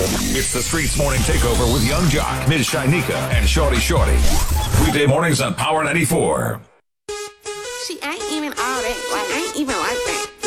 It's the Streets Morning Takeover with Young Jock, Ms. Shinika, and Shorty Shorty. Weekday mornings on Power 94. She ain't even all that. Like, ain't even like that.